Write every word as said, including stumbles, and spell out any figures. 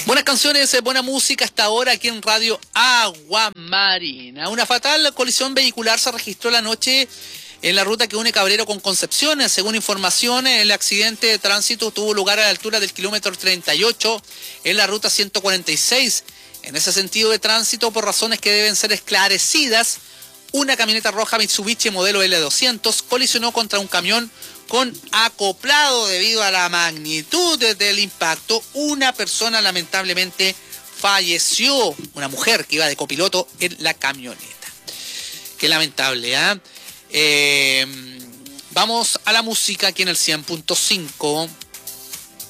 Buenas canciones, eh, buena música hasta ahora aquí en Radio Agua Marina. Una fatal colisión vehicular se registró la noche en la ruta que une Cabrero con Concepción. Según información, el accidente de tránsito tuvo lugar a la altura del kilómetro treinta y ocho en la ruta ciento cuarenta y seis. En ese sentido de tránsito, por razones que deben ser esclarecidas, una camioneta roja Mitsubishi modelo L doscientos colisionó contra un camión con acoplado. Debido a la magnitud del impacto, una persona lamentablemente falleció, una mujer que iba de copiloto en la camioneta. Qué lamentable, ¿eh? Eh, vamos a la música aquí en el cien punto cinco.